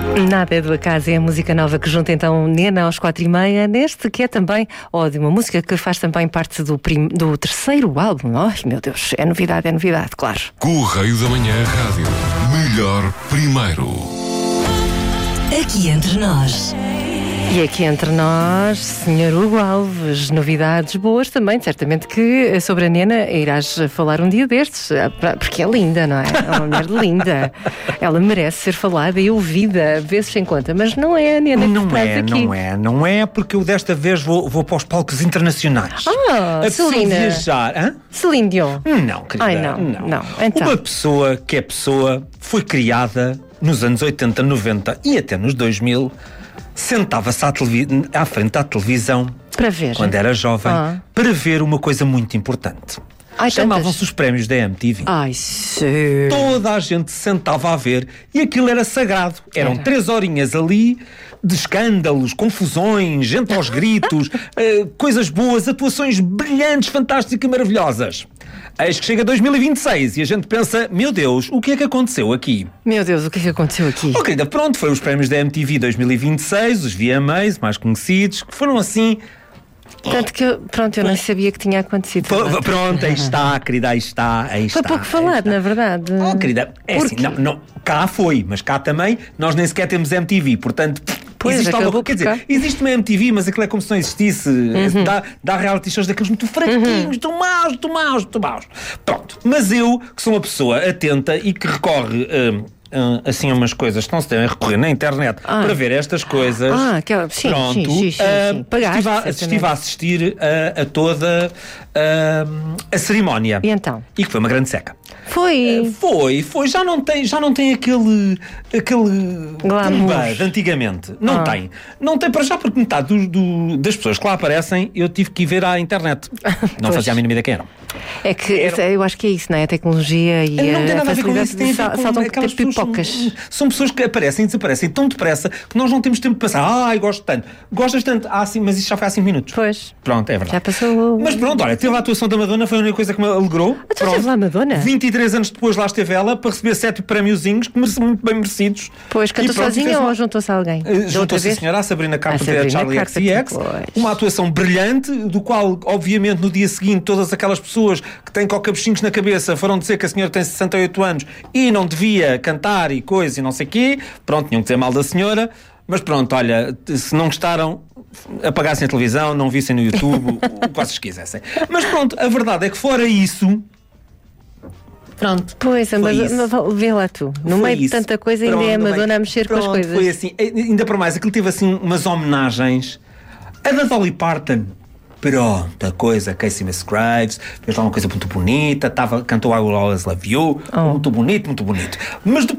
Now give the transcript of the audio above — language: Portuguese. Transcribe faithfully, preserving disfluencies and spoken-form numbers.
Nada é do acaso, é a música nova que junta então Nena aos quatro e meia, neste que é também, ou de uma música que faz também parte do, prim, do terceiro álbum. Ai meu Deus, é novidade, é novidade, claro. Correio da Manhã Rádio, melhor primeiro. Aqui entre nós. E aqui entre nós, senhor Hugo Alves, novidades boas também, certamente que sobre a Nena irás falar um dia destes, porque é linda, não é? É uma mulher linda. Ela merece ser falada e ouvida, vezes sem conta, mas não é a Nena que não traz é, aqui. Não é, não é, porque eu desta vez vou, vou para os palcos internacionais. Ah, a Celina. viajar. Hã? Celine Dion. Não, querida. Ai, não, não. não. Então. Uma pessoa que é pessoa foi criada nos anos oitenta, noventa e até nos dois mil, sentava-se à, televi- à frente da televisão para ver. Quando era jovem, ah. para ver uma coisa muito importante. Ai, chamavam-se os prémios da M T V. Ai, sim. Toda a gente se sentava a ver e aquilo era sagrado. Eram era. três horinhas ali de escândalos, confusões, gente aos gritos, uh, coisas boas, atuações brilhantes, fantásticas e maravilhosas. Eis que chega dois mil e vinte e seis e a gente pensa, meu Deus, o que é que aconteceu aqui? Meu Deus, o que é que aconteceu aqui? Oh, querida, pronto, foi os prémios da M T V dois mil e vinte e seis, os V M As mais conhecidos, que foram assim... Tanto que, eu, pronto, eu não sabia que tinha acontecido. P- pronto, aí está, querida, aí está, aí está. Foi pouco falado, na verdade. Oh, querida, é assim, não, não, cá foi, mas cá também, nós nem sequer temos M T V, portanto... Pois, existe acabou algo, quer dizer, cá. existe uma M T V, mas aquilo é como se não existisse. Uhum. Dá, dá reality shows daqueles muito fraquinhos, uhum. muito maus, muito maus, muito maus. Pronto, mas eu, que sou uma pessoa atenta e que recorre... Hum, Uh, assim umas coisas que não se devem recorrer na internet ah. para ver estas coisas. Ah, aquela, sim, pronto, sim, sim, sim, sim. Uh, Pagaste, estive, a, estive a assistir a, a toda uh, a cerimónia. E então? E que foi uma grande seca. Foi. Uh, foi, foi. Já não tem, já não tem aquele aquele glamour de antigamente. Não ah. tem. Não tem para já, porque metade do, do, das pessoas que lá aparecem eu tive que ir ver à internet. Não fazia a mínima ideia quem eram. É que Era... eu acho que é isso, não é? A tecnologia e não tem a nada a ver com isso, tem a ver com saltam aquelas pipocas. São, são pessoas que aparecem e desaparecem tão depressa que nós não temos tempo de pensar, ai, gosto tanto. Gostas tanto? Ah, sim, mas isso já foi há cinco minutos. Pois. Pronto, é verdade. Já passou. Mas pronto, olha, teve a atuação da Madonna, foi a única coisa que me alegrou. Tu esteve lá, Madonna? vinte e três anos depois lá esteve ela para receber sete prémiozinhos que muito bem merecidos. Pois, cantou sozinha ou juntou-se a alguém? Uh, juntou-se a senhora, a Sabrina Carpenter, a Charlie X C X. Uma atuação brilhante, do qual, obviamente, no dia seguinte, todas aquelas pessoas que têm coca-bichinhos na cabeça foram dizer que a senhora tem sessenta e oito anos e não devia cantar e coisa e não sei o quê. Pronto, tinham que dizer mal da senhora. Mas pronto, olha, se não gostaram, apagassem a televisão, não vissem no YouTube, o que vocês quisessem. Mas pronto, a verdade é que fora isso... Pronto. Pois, mas, mas vê lá tu. No foi meio isso. de tanta coisa ainda Pronto, é a Madonna bem, a mexer pronto, com as coisas. Foi assim, ainda para mais, aquilo teve assim umas homenagens. A da Dolly Parton, pronto, a coisa, Casey Musgraves, fez lá uma coisa muito bonita, tava, cantou I Will Always Love You, oh. muito bonito, muito bonito. Mas